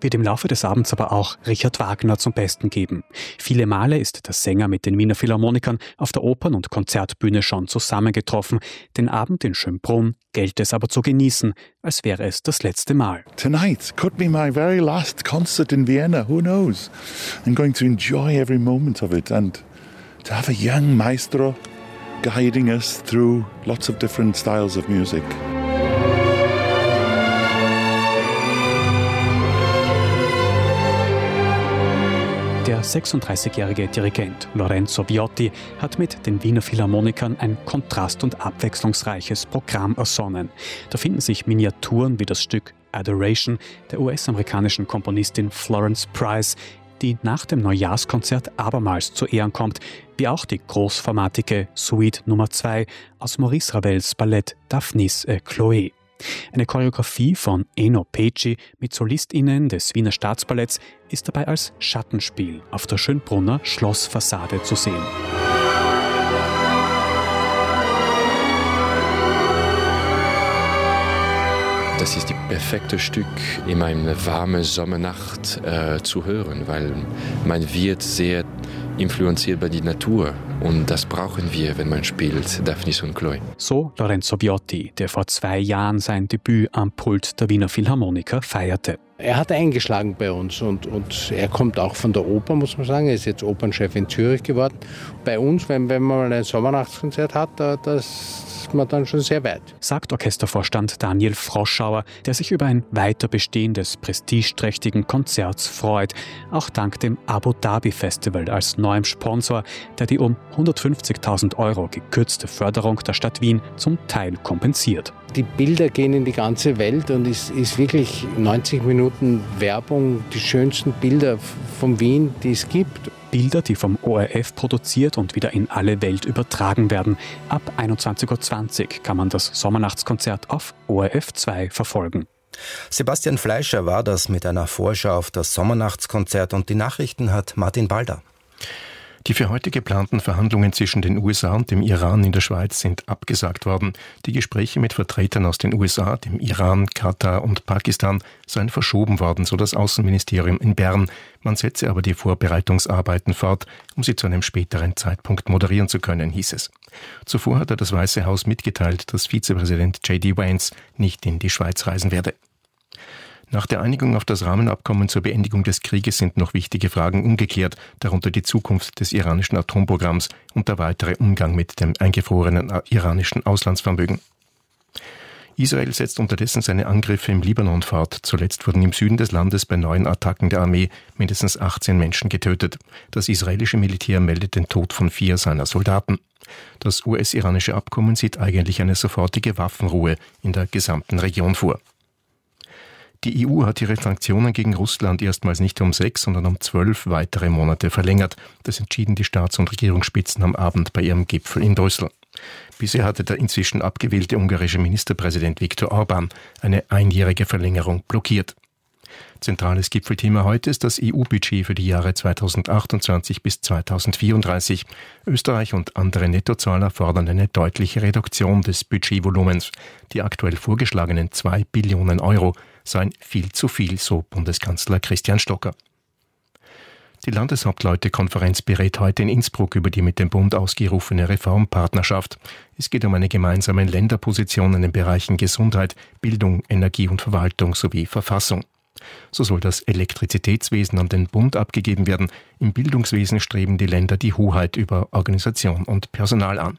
wird im Laufe des Abends aber auch Richard Wagner zum Besten geben. Viele Male ist der Sänger mit den Wiener Philharmonikern auf der Opern- und Konzertbühne schon zusammengetroffen. Den Abend in Schönbrunn gilt es aber zu genießen, als wäre es das letzte Mal. Tonight could be my very last concert in Vienna, who knows? I'm going to enjoy every moment of it and to have a young maestro guiding us through lots of different styles of music. Der 36-jährige Dirigent Lorenzo Viotti hat mit den Wiener Philharmonikern ein kontrast- und abwechslungsreiches Programm ersonnen. Da finden sich Miniaturen wie das Stück Adoration der US-amerikanischen Komponistin Florence Price, die nach dem Neujahrskonzert abermals zu Ehren kommt, wie auch die großformatige Suite Nummer 2 aus Maurice Ravels Ballett Daphnis et Chloé. Eine Choreografie von Eno Pecci mit SolistInnen des Wiener Staatsballetts ist dabei als Schattenspiel auf der Schönbrunner Schlossfassade zu sehen. Das ist das perfekte Stück in eine warme Sommernacht zu hören, weil man wird sehr influenziert bei der Natur und das brauchen wir, wenn man spielt Daphnis und Chloé. So Lorenzo Viotti, der vor 2 Jahren sein Debüt am Pult der Wiener Philharmoniker feierte. Er hat eingeschlagen bei uns und er kommt auch von der Oper, muss man sagen. Er ist jetzt Opernchef in Zürich geworden. Bei uns, wenn man mal ein Sommernachtskonzert hat, das ist man dann schon sehr weit. Sagt Orchestervorstand Daniel Froschauer, der sich über ein Weiterbestehen des prestigeträchtigen Konzerts freut. Auch dank dem Abu Dhabi Festival als neuem Sponsor, der die um 150.000 € gekürzte Förderung der Stadt Wien zum Teil kompensiert. Die Bilder gehen in die ganze Welt und es ist wirklich 90 Minuten Werbung, die schönsten Bilder von Wien, die es gibt. Bilder, die vom ORF produziert und wieder in alle Welt übertragen werden. Ab 21.20 Uhr kann man das Sommernachtskonzert auf ORF 2 verfolgen. Sebastian Fleischer war das mit einer Vorschau auf das Sommernachtskonzert und die Nachrichten hat Martin Balder. Die für heute geplanten Verhandlungen zwischen den USA und dem Iran in der Schweiz sind abgesagt worden. Die Gespräche mit Vertretern aus den USA, dem Iran, Katar und Pakistan seien verschoben worden, so das Außenministerium in Bern. Man setze aber die Vorbereitungsarbeiten fort, um sie zu einem späteren Zeitpunkt moderieren zu können, hieß es. Zuvor hatte das Weiße Haus mitgeteilt, dass Vizepräsident J.D. Vance nicht in die Schweiz reisen werde. Nach der Einigung auf das Rahmenabkommen zur Beendigung des Krieges sind noch wichtige Fragen ungeklärt, darunter die Zukunft des iranischen Atomprogramms und der weitere Umgang mit dem eingefrorenen iranischen Auslandsvermögen. Israel setzt unterdessen seine Angriffe im Libanon fort. Zuletzt wurden im Süden des Landes bei neuen Attacken der Armee mindestens 18 Menschen getötet. Das israelische Militär meldet den Tod von 4 seiner Soldaten. Das US-iranische Abkommen sieht eigentlich eine sofortige Waffenruhe in der gesamten Region vor. Die EU hat ihre Sanktionen gegen Russland erstmals nicht um 6, sondern um 12 weitere Monate verlängert. Das entschieden die Staats- und Regierungsspitzen am Abend bei ihrem Gipfel in Brüssel. Bisher hatte der inzwischen abgewählte ungarische Ministerpräsident Viktor Orbán eine einjährige Verlängerung blockiert. Zentrales Gipfelthema heute ist das EU-Budget für die Jahre 2028 bis 2034. Österreich und andere Nettozahler fordern eine deutliche Reduktion des Budgetvolumens. Die aktuell vorgeschlagenen 2 Billionen Euro seien viel zu viel, so Bundeskanzler Christian Stocker. Die Landeshauptleutekonferenz berät heute in Innsbruck über die mit dem Bund ausgerufene Reformpartnerschaft. Es geht um eine gemeinsame Länderposition in den Bereichen Gesundheit, Bildung, Energie und Verwaltung sowie Verfassung. So soll das Elektrizitätswesen an den Bund abgegeben werden. Im Bildungswesen streben die Länder die Hoheit über Organisation und Personal an.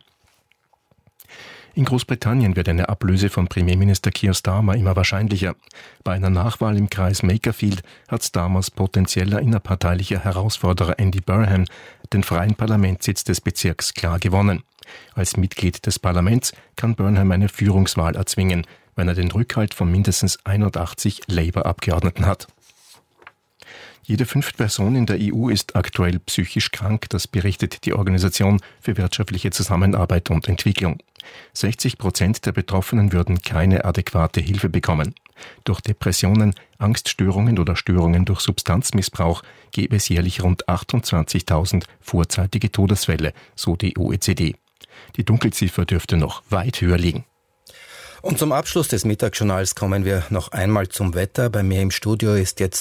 In Großbritannien wird eine Ablöse von Premierminister Keir Starmer immer wahrscheinlicher. Bei einer Nachwahl im Kreis Makerfield hat Starmers potenzieller innerparteilicher Herausforderer Andy Burnham den freien Parlamentssitz des Bezirks klar gewonnen. Als Mitglied des Parlaments kann Burnham eine Führungswahl erzwingen, wenn er den Rückhalt von mindestens 81 Labour-Abgeordneten hat. Jede 5. Person in der EU ist aktuell psychisch krank, das berichtet die Organisation für wirtschaftliche Zusammenarbeit und Entwicklung. 60% der Betroffenen würden keine adäquate Hilfe bekommen. Durch Depressionen, Angststörungen oder Störungen durch Substanzmissbrauch gäbe es jährlich rund 28.000 vorzeitige Todesfälle, so die OECD. Die Dunkelziffer dürfte noch weit höher liegen. Und zum Abschluss des Mittagsjournals kommen wir noch einmal zum Wetter. Bei mir im Studio ist jetzt